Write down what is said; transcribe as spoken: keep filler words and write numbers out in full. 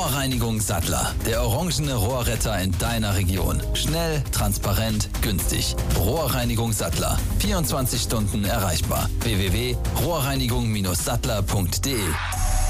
Rohrreinigung Sattler. Der orangene Rohrretter in deiner Region. Schnell, transparent, günstig. Rohrreinigung Sattler. vierundzwanzig Stunden erreichbar. w w w punkt rohrreinigung Bindestrich sattler punkt de